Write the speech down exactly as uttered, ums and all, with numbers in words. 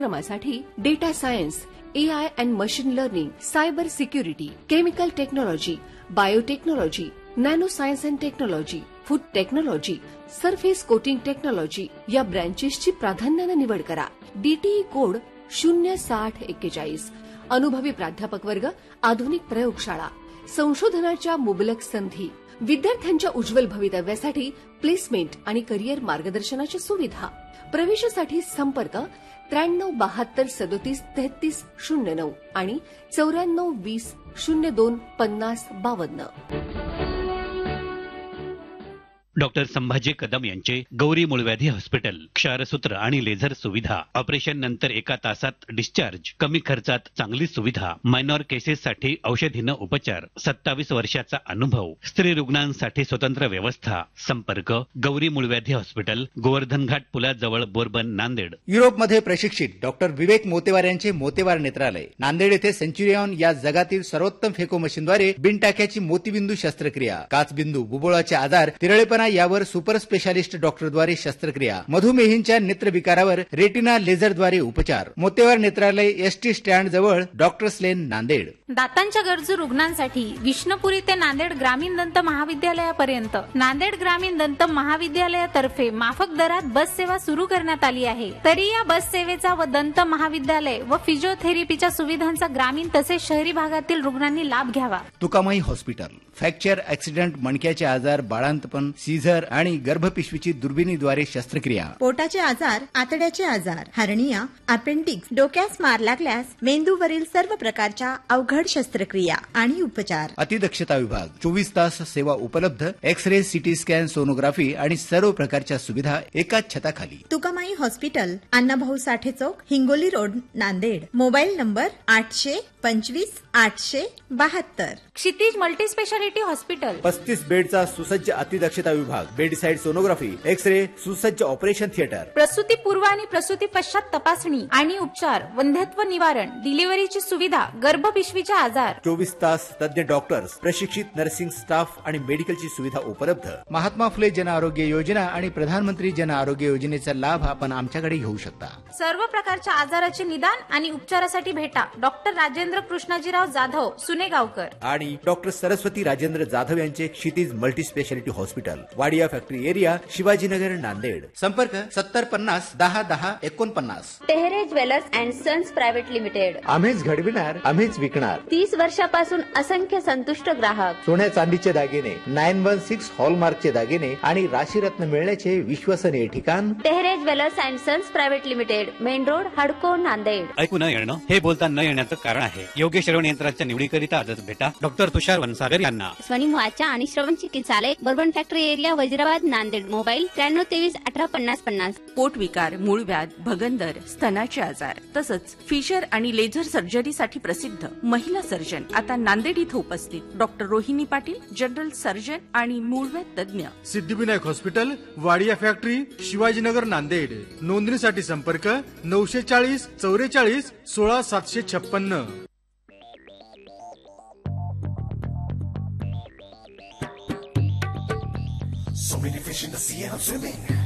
क्रमासाठी data science, A I and machine learning, cyber security, chemical technology, biotechnology, nano science and technology, food technology, surface coating technology या ब्रँचेसची प्राधान्याने निवड करा. DTE code शून्य साठ एक्केचाळीस. अनुभवी प्राध्यापक वर्ग, आधुनिक प्रयोगशाळा, संशोधनाच्या मुबलक संधी, विद्यार्थ्यांच्या उज्ज्वल भवितव्यासाठी प्लेसमेंट आणि करिअर मार्गदर्शनाची सुविधा. प्रवेशासाठी संपर्क त्र्याण्णव बहात्तर सदोतीस तेहतीस शून्य नऊ आणि चौऱ्याण्णव वीस शून्य दोन पन्नास बावन्न. डॉक्टर संभाजी कदम यांचे गौरी मूळव्याधी हॉस्पिटल, क्षारसूत्र आणि लेझर सुविधा, ऑपरेशन नंतर एका तासात डिस्चार्ज, कमी खर्चात चांगली सुविधा, मायनॉर केसेससाठी औषधीनं उपचार, सत्तावीस वर्षाचा अनुभव, स्त्री रुग्णांसाठी स्वतंत्र व्यवस्था. संपर्क गौरी मूळव्याधी हॉस्पिटल, गोवर्धन घाट पुलाजवळ, बोरबन, नांदेड. युरोपमध्ये प्रशिक्षित डॉक्टर विवेक मोतेवार यांचे मोतेवार नेत्रालय, नांदेड येथे सेंच्युरियन या जगातील सर्वोत्तम फेको मशीनद्वारे बिनटाक्याची मोतीबिंदू शस्त्रक्रिया, काचबिंदू, बुबुळाचे आजार, तिरळेपणा यावर सुपर स्पेशालिस्ट डॉक्टरद्वारे शस्त्रक्रिया, मधुमेहींच्या नेत्रविकारावर रेटिना लेझरद्वारे उपचार. मोतेवार नेत्रालय, एसटी स्टँड जवळ, डॉक्टर्स लेन, नांदेड. दातांच्या गरजू रुग्णांसाठी विष्णुपुरी ते नांदेड ग्रामीण दंत महाविद्यालयापर्यंत नांदेड ग्रामीण दंत महाविद्यालयातर्फे माफक दरात बस सेवा सुरू करण्यात आली आहे. तरी या बस सेवेचा व दंत महाविद्यालय व फिजिओथेरपीच्या सुविधांचा ग्रामीण तसेच शहरी भागातील रुग्णांनी लाभ घ्यावा. तुकामाई हॉस्पिटल, फ्रॅक्चर, ऍक्सिडेंट, मणक्याचे आजार, बाळांतपण, सीझर आणि गर्भपिशवीची दुर्बिणीद्वारे शस्त्रक्रिया, पोटाचे आजार, आतड्याचे आजार, हर्निया, अपेंडिक्स, डोक्यास मार लागल्यास मेंदूवरील सर्व प्रकारच्या अवघड शस्त्रक्रिया आणि उपचार. अतिदक्षता विभाग, चोवीस तास सेवा उपलब्ध, X ray, CT scan, sonography आणि सर्व प्रकारच्या सुविधा एकाच छताखाली. तुकामाई हॉस्पिटल, अण्णाभाऊ साठे चौक, Hingoli road, Nanded. Mobile number आठशे पंचवीस आठशे बहात्तर. क्षितिज मल्टीस्पेशालिटी हॉस्पिटल, पस्तीस बेडचा सुसज्ज अतिदक्षता विभाग, बेडसाइड सोनोग्राफी, एक्स रे, सुसज्ज ऑपरेशन थिएटर, प्रसूती पूर्व आणि प्रसूती पश्चात तपासणी आणि उपचार, वंध्यत्व निवारण, डिलिव्हरीची सुविधा, गर्भपिशवीचे आजार, चोवीस तास तज्ञ डॉक्टर्स, प्रशिक्षित नर्सिंग स्टाफ आणि मेडिकलची सुविधा उपलब्ध. महात्मा फुले जन आरोग्य योजना आणि प्रधानमंत्री जन आरोग्य योजनेचा लाभ आपण आमच्याकडे घेऊ शकता. सर्व प्रकारच्या आजाराचे निदान आणि उपचारासाठी भेटा डॉक्टर राजेंद्र कृष्णाजीराव जाधव, सुनेगावकर आणि डॉक्टर सरस्वती राजेंद्र जाधव यांचे क्षितिज multispeciality hospital, Wadia factory area, Shivajinagar, Nanded. संपर्क सत्तर पन्नास दहा दहा एकोणपन्नास. Tehre jewellers and sons private limited, आम्हीच घडविणार, आम्हीच विकणार. तीस वर्षापासून असंख्य संतुष्ट ग्राहक. सोन्या चांदीचे दागिने, नाईन वन सिक्स हॉलमार्कचे दागिने आणि राशीरत्न मिळण्याचे विश्वसनीय ठिकाण Tehre jewellers and sons private limited, main road, हडको, नांदेड. ऐकू न येणं हे बोलता न येण्याचं कारण आहे. योग्य श्रवण यंत्राच्या निवडीकरिता आजच भेटा डॉक्टर तुषार वनसागर यांना. स्वनिम वाचा आणि श्रवण चिकित्सालय, bourbon factory area, Wazirabad, Nanded. Mobile त्र्याण्णव तेवीस अठरा पन्नास पन्नास. पोटविकार, मूळव्याध, भगंदर, स्तनाचे आजार तसंच फिशर आणि लेझर सर्जरीसाठी प्रसिद्ध महिला सर्जन आता नांदेड इथं उपस्थित. Doctor Rohini Patil, general surgeon आणि मूळव्याध तज्ञ. Siddhivinayak hospital, Wadia factory, Shivajinagar, Nanded. नोंदणीसाठी संपर्क नऊशे चाळीस चौवेचाळीस सोळा सातशे छप्पन्न. So many fish in the sea and I'm swimming.